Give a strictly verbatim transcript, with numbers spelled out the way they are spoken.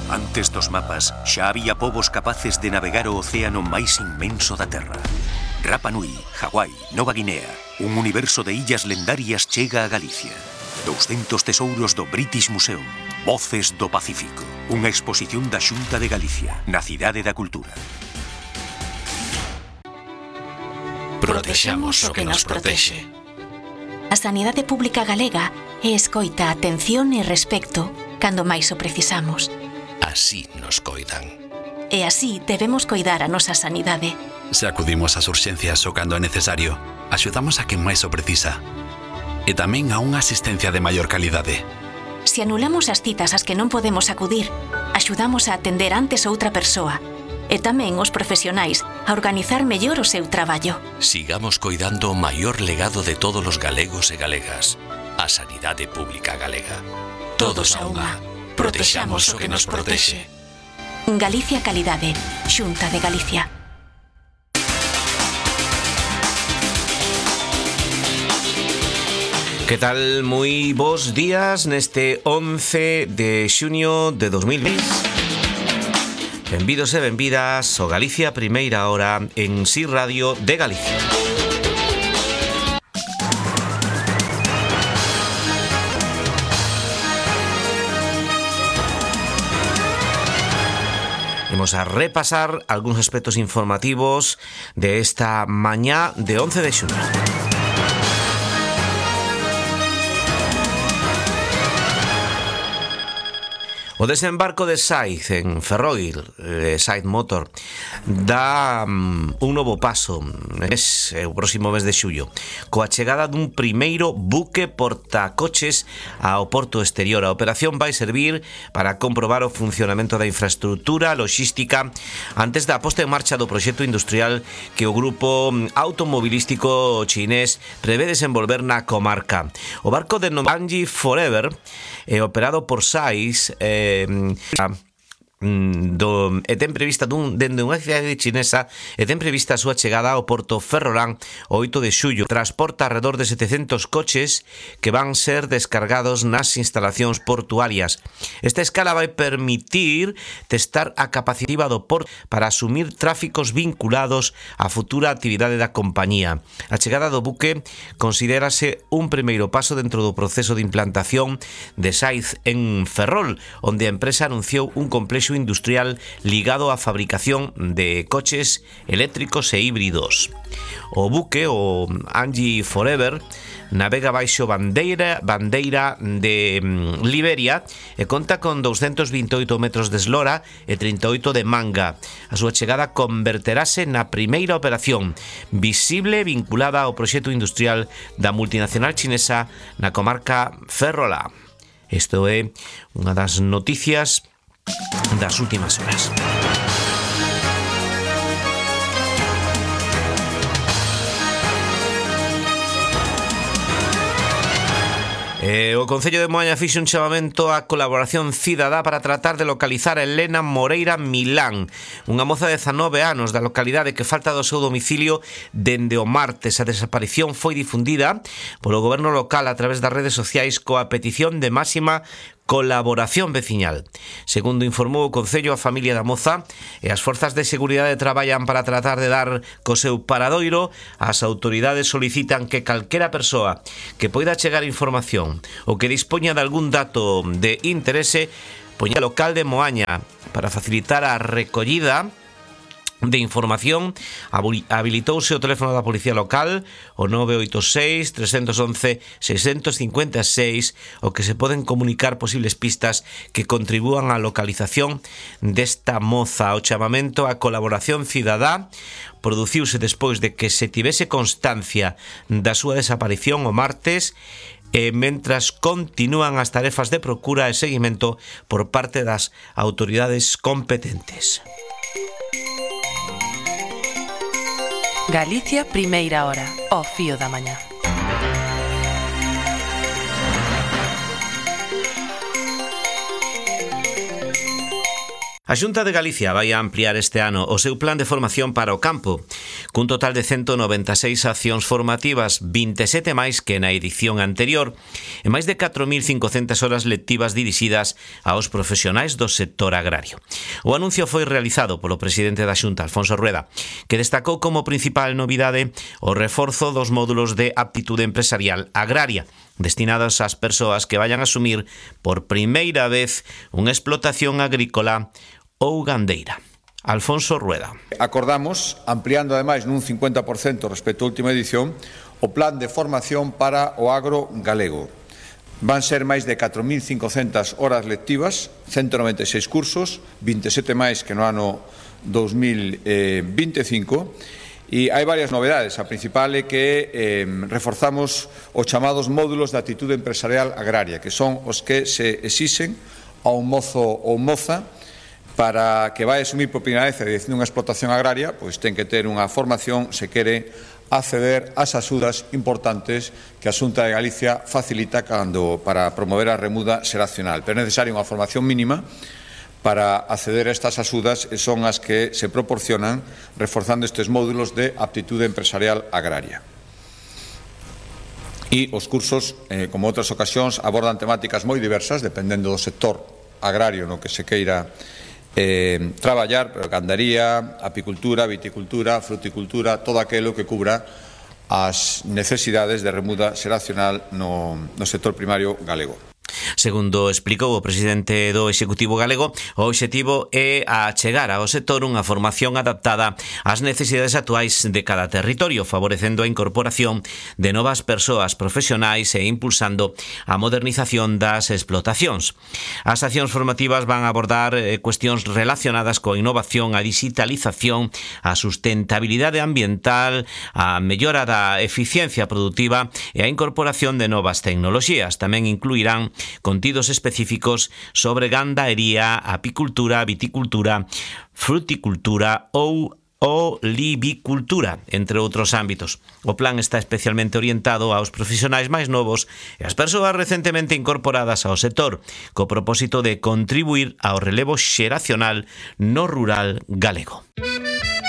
Antes dos mapas, xa había povos capaces de navegar o océano máis inmenso da Terra. Rapa Nui, Hawái, Nova Guinea, un universo de illas lendarias chega a Galicia. douscentos tesouros do British Museum, Voces do Pacífico, unha exposición da Xunta de Galicia, na Cidade da Cultura. Protexamos o que nos protexe. A sanidade pública galega é escoita, atención e respecto cando máis o precisamos. Así nos coidan. E así debemos coidar a nosa sanidade. Se acudimos ás urxencias o cando é necesario, axudamos a quen máis o precisa. E tamén a unha asistencia de maior calidade. Se anulamos as citas ás que non podemos acudir, axudamos a atender antes outra persoa. E tamén os profesionais a organizar mellor o seu traballo. Sigamos coidando o maior legado de todos os galegos e galegas, a sanidade pública galega. Todos a unha. Protexamos o que nos protexe. Galicia Calidade, Xunta de Galicia. Que tal? Moi bons días neste once de xuño de dos mil veinte. Benvidos e benvidas ao Galicia Primeira Hora en Si Radio de Galicia. Vamos a repasar algúns aspectos informativos de esta mañá de once de xuño. O desembarco de Saiz en Ferroil, eh, Saiz Motor, dá um, un novo paso es, o próximo mes de xullo, coa chegada dun primeiro buque portacoches ao porto exterior. A operación vai servir para comprobar o funcionamento da infraestructura logística antes da posta en marcha do proxecto industrial que o grupo automobilístico chinés prevé desenvolver na comarca. O barco de Anji Forever, eh, operado por Saiz, eh, Do, e ten prevista dun, dende unha cidade chinesa e ten prevista a súa chegada ao porto Ferrolán o oito de xullo. Transporta alrededor de setecentos coches que van ser descargados nas instalacións portuarias. Esta escala vai permitir testar a capacidade do porto para asumir tráficos vinculados á futura actividade da compañía. A chegada do buque considérase un primeiro paso dentro do proceso de implantación de Saiz en Ferrol, onde a empresa anunciou un complexo industrial ligado á fabricación de coches eléctricos e híbridos. O buque, o Anji Forever, navega baixo bandeira, bandeira de mm, Liberia e conta con doscientos veintioito metros de eslora e trinta e oito de manga. A súa chegada converterase na primeira operación visible vinculada ao proxecto industrial da multinacional chinesa na comarca Ferrolá. Isto é unha das noticias das últimas horas. Eh, o Concello de Moaña fixo un chamamento á colaboración cidadá para tratar de localizar a Elena Moreira Milán, unha moza de dezanove anos da localidade que falta do seu domicilio dende o martes. A desaparición foi difundida polo goberno local a través das redes sociais coa petición de máxima colaboración veciñal. Segundo informou o Concello, a familia da moza e as forzas de seguridade traballan para tratar de dar co seu paradoiro. As autoridades solicitan que calquera persoa que poida chegar información ou que dispoña de algún dato de interese poña local de Moaña para facilitar a recollida de información. Habilitouse o teléfono da Policía Local, o nove oito seis, tres un un, seis cinco seis, o que se poden comunicar posibles pistas que contribúan á localización desta moza. O chamamento á colaboración cidadá produciuse despois de que se tivese constancia da súa desaparición o martes, e mentras continúan as tarefas de procura e seguimento por parte das autoridades competentes. Galicia Primeira Hora, ao fío da mañá. A Xunta de Galicia vai a ampliar este ano o seu plan de formación para o campo, cun total de ciento noventa e seis accións formativas, vinte e sete máis que na edición anterior, e máis de catro mil cincocentas horas lectivas dirixidas aos profesionais do sector agrario. O anuncio foi realizado polo presidente da Xunta, Alfonso Rueda, que destacou como principal novidade o reforzo dos módulos de aptitude empresarial agraria, destinados ás persoas que vayan a asumir por primeira vez unha explotación agrícola ou gandeira. Alfonso Rueda. Acordamos, ampliando ademais nun cincuenta por cento respecto á última edición, o plan de formación para o agro galego. Van ser máis de catro mil cincocentas horas lectivas, ciento noventa e seis cursos, vinte e sete máis que no ano dos mil vinte e cinco, e hai varias novedades. A principal é que eh, reforzamos os chamados módulos de actitude empresarial agraria, que son os que se exixen a un mozo ou moza para que vai asumir por primeira vez a dirección dunha explotación agraria, pois ten que ter unha formación se quere acceder ás axudas importantes que a Xunta de Galicia facilita cando, para promover a remuda xeracional. Pero é necesaria unha formación mínima para acceder a estas axudas e son as que se proporcionan reforzando estes módulos de aptitude empresarial agraria. E os cursos, eh, como outras ocasións, abordan temáticas moi diversas, dependendo do sector agrario no que se queira Eh, traballar, pero gandaría, apicultura, viticultura, fruticultura, todo aquilo que cubra as necesidades de remuda xeracional no, no sector primario galego. Segundo explicou o presidente do Executivo galego, o obxectivo é achegar ao sector unha formación adaptada ás necesidades actuais de cada territorio, favorecendo a incorporación de novas persoas profesionais e impulsando a modernización das explotacións. As accións formativas van a abordar cuestións relacionadas coa innovación, a digitalización, a sustentabilidade ambiental, a mellora da eficiencia productiva e a incorporación de novas tecnoloxías. Tamén incluirán contidos específicos sobre gandaería, apicultura, viticultura, fruticultura ou olivicultura, entre outros ámbitos. O plan está especialmente orientado aos profesionais máis novos e ás persoas recentemente incorporadas ao sector, co propósito de contribuir ao relevo xeracional no rural galego.